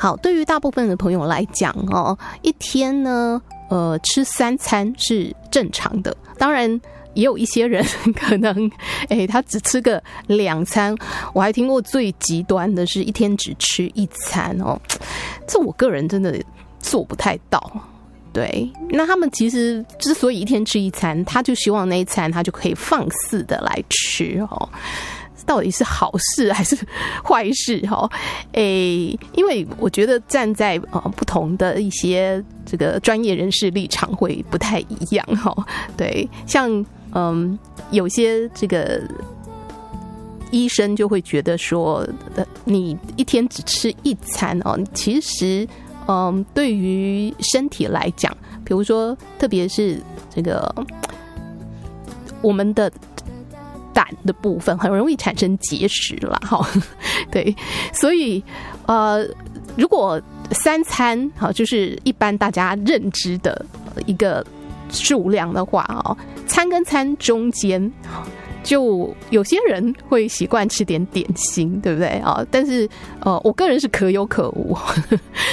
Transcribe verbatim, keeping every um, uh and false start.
好，对于大部分的朋友来讲哦，一天呢，呃，吃三餐是正常的。当然，也有一些人可能，哎，他只吃个两餐。我还听过最极端的是一天只吃一餐哦，这我个人真的做不太到。对，那他们其实之所以一天吃一餐，他就希望那一餐他就可以放肆的来吃哦。到底是好事还是坏事哈？诶，因为我觉得站在呃不同的一些这个专业人士立场会不太一样哈。对，像嗯有些这个医生就会觉得说，呃，你一天只吃一餐哦，其实嗯对于身体来讲，比如说特别是这个我们的胆的部分很容易产生结石啦，哈，对，所以呃，如果三餐好就是一般大家认知的一个数量的话哦，餐跟餐中间就有些人会习惯吃点点心，对不对啊？但是呃，我个人是可有可无，